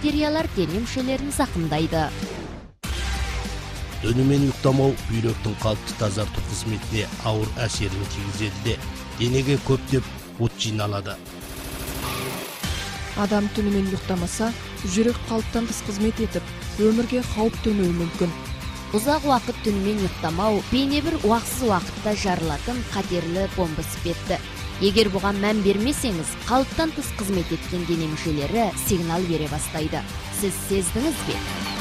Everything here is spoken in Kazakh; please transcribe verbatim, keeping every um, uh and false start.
бактериялар дене мүшелерин закымдайды. Түнімен ұйықтамау бүйректің қалыпты тазарту қызметіне ауыр әсерін тигізеді. Денеге көптеп от жиналады. Адам түнімен ұйықтамаса, жүрек қалыптан тыс қызмет етіп, өмірге қауіп төнуі мүмкін. Ұзақ уақыт түнімен ұйықтамау бейне бір уақытсыз уақытта жарылатын қатерлі бомба іспетті. Егер бұған мән бермесеңіз, қалыптан тыс қызмет еткен дене мүшелері сигнал бере бастайды. Сіз сездіңіз бе?